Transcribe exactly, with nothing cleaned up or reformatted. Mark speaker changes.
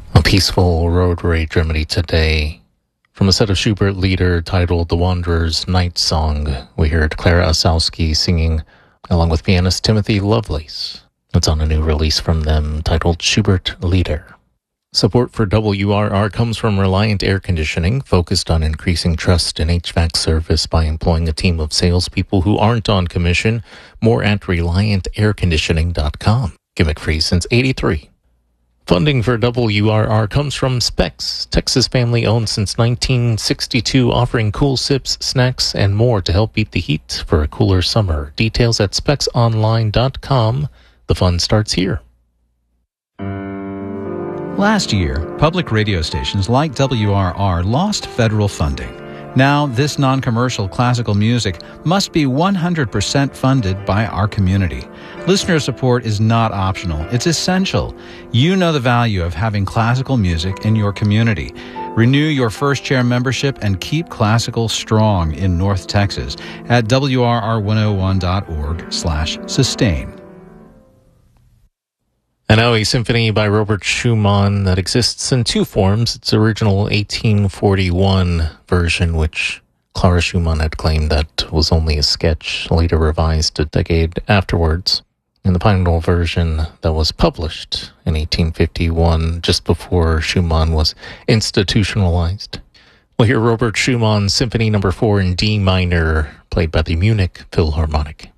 Speaker 1: A peaceful road rage remedy today. From a set of Schubert Lieder titled The Wanderer's Night Song, we heard Clara Osowski singing along with pianist Timothy Lovelace. It's on a new release from them titled Schubert Lieder. Support for W R R comes from Reliant Air Conditioning, focused on increasing trust in H V A C service by employing a team of salespeople who aren't on commission. More at reliant air conditioning dot com. Gimmick free since eighty-three. Funding for W R R comes from Specs, Texas family-owned since nineteen sixty-two, offering cool sips, snacks, and more to help beat the heat for a cooler summer. Details at specs online dot com. The fun starts here.
Speaker 2: Last year, public radio stations like W R R lost federal funding. Now, this non-commercial classical music must be one hundred percent funded by our community. Listener support is not optional. It's essential. You know the value of having classical music in your community. Renew your First Chair membership and keep classical strong in North Texas at W R R one oh one dot org slash sustain.
Speaker 1: And now a symphony by Robert Schumann that exists in two forms. Its original eighteen forty-one version, which Clara Schumann had claimed that was only a sketch, later revised a decade afterwards. And the final version that was published in eighteen fifty-one, just before Schumann was institutionalized. We'll hear Robert Schumann's Symphony Number four in D minor, played by the Munich Philharmonic.